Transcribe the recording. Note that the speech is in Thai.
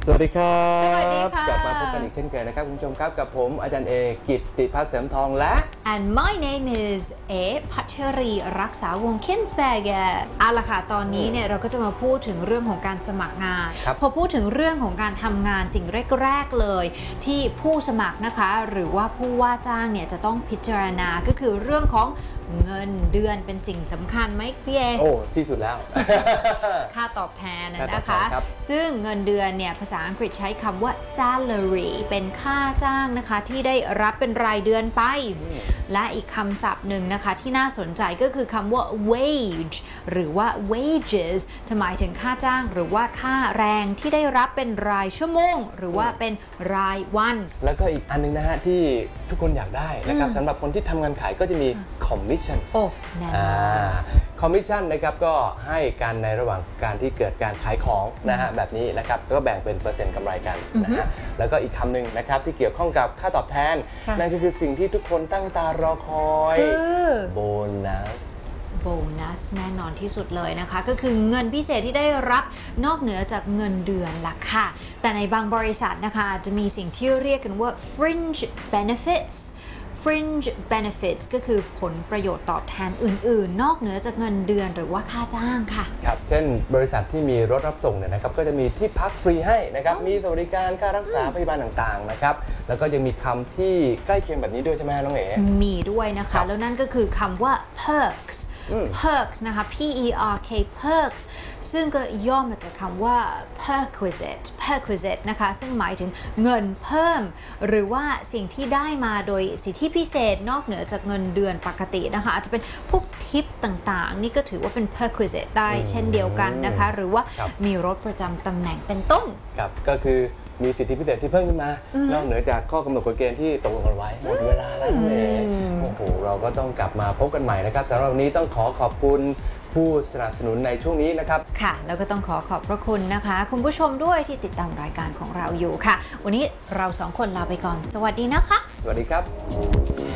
สวัสดีครับสวัสดีค่ะกลับมาพบกันอีกเช่นเคยนะครับคุณผู้ชมครับกับผมอาจารย์เอกิตติพัฒน์เสริมทองและ and my name is เอพัชรีรักษาวงศ์ Kinsberger เอาล่ะค่ะตอนนี้เนี่ยเราก็จะมาพูดถึงเรื่องของการสมัครงานพอพูดถึงเรื่องของการทำงานสิ่งแรกๆเลยที่ผู้สมัครนะคะหรือว่าผู้ว่าจ้างเนี่ยจะต้องพิจารณาก็คือเรื่องของเงินเดือนเป็นสิ่งสำคัญไหมพี่เอโอ้ที่สุดแล้วค่าตอบแทนนะคะซึ่งเงินเดือนเนี่ยภาษาอังกฤษใช้คำว่า salary เป็นค่าจ้างนะคะที่ได้รับเป็นรายเดือนไปและอีกคำศัพท์หนึ่งนะคะที่น่าสนใจก็คือคำว่า wage หรือว่า wages จะหมายถึงค่าจ้างหรือว่าค่าแรงที่ได้รับเป็นรายชั่วโมงหรือว่าเป็นรายวันแล้วก็อีกอันนึงนะฮะที่ทุกคนอยากได้นะครับสำหรับคนที่ทำงานขายก็จะมีคอมมิชชั่นแน่นอนคอมมิชชั่นนะครับก็ให้กันในระหว่างการที่เกิดการขายของนะฮะแบบนี้นะครับก็แบ่งเป็นเปอร์เซ็นต์กำไรกันนะฮะแล้วก็อีกคำหนึ่งนะครับที่เกี่ยวข้องกับค่าตอบแทนนั่นก็คือสิ่งที่ทุกคนตั้งตารอคอยโบนัสแน่นอนที่สุดเลยนะคะก็คือเงินพิเศษที่ได้รับนอกเหนือจากเงินเดือนล่ะค่ะแต่ในบางบริษัทนะคะอาจจะมีสิ่งที่เรียกกันว่า fringe benefits ก็คือผลประโยชน์ตอบแทนอื่นๆนอกเหนือจากเงินเดือนหรือว่าค่าจ้างค่ะครับเช่นบริษัทที่มีรถรับส่งเนี่ยนะครับก็จะมีที่พักฟรีให้นะครับมีสวัสดิการค่ารักษาพยาบาลต่างๆนะครับแล้วก็ยังมีคำที่ใกล้เคียงแบบนี้ด้วยใช่ไหมน้องเอ๋มีด้วยนะคะแล้วนั่นก็คือคำว่า perks นะคะ perks ซึ่งก็ย่อมาจากคำว่า perquisite นะคะซึ่งหมายถึงเงินเพิ่มหรือว่าสิ่งที่ได้มาโดยสิทธิพิเศษนอกเหนือจากเงินเดือนปกตินะคะอาจจะเป็นพวกทิปต่างๆนี่ก็ถือว่าเป็น perquisite ได้เช่นเดียวกันนะคะหรือว่ามีรถประจำตำแหน่งเป็นต้นครับก็คือมีสิทธิพิเศษที่เพิ่มขึ้นมานอกเหนือจากข้อกำหนดกฎเกณฑ์ที่ตกลงกันไว้หมดเวลาแล้วโอ้โหเราก็ต้องกลับมาพบกันใหม่นะครับสำหรับวันนี้ต้องขอบคุณผู้สนับสนุนในช่วงนี้นะครับค่ะแล้วก็ต้องขอบพระคุณนะคะคุณผู้ชมด้วยที่ติดตามรายการของเราอยู่ค่ะวันนี้เราสองคนลาไปก่อนสวัสดีนะคะสวัสดีครับ